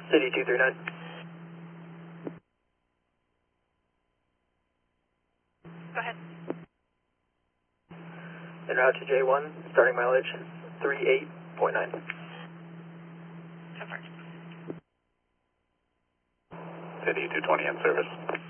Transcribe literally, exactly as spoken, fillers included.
City two three nine. Go ahead. En route to J one, starting mileage three eight point nine. Confirmed. City two twenty in service.